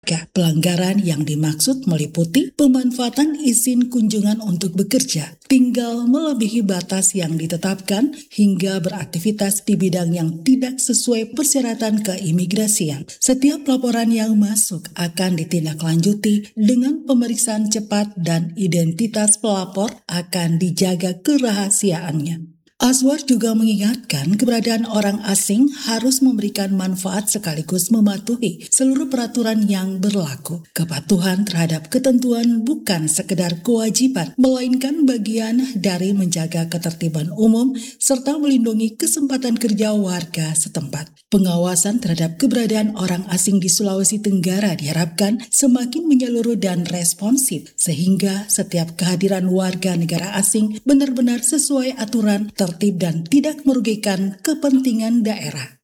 warga. Pelanggaran yang dimaksud meliputi pemanfaatan izin kunjungan untuk bekerja, tinggal melebihi batas yang ditetapkan, hingga beraktivitas di bidang yang tidak sesuai persyaratan keimigrasian. Setiap laporan yang masuk akan ditindaklanjuti dengan pemeriksaan cepat dan identitas pelapor akan dijaga kerahasiaannya. Azwar juga mengingatkan keberadaan orang asing harus memberikan manfaat sekaligus mematuhi seluruh peraturan yang berlaku. Kepatuhan terhadap ketentuan bukan sekedar kewajiban, melainkan bagian dari menjaga ketertiban umum serta melindungi kesempatan kerja warga setempat. Pengawasan terhadap keberadaan orang asing di Sulawesi Tenggara diharapkan semakin menyeluruh dan responsif, sehingga setiap kehadiran warga negara asing benar-benar sesuai aturan, tertib dan tidak merugikan kepentingan daerah.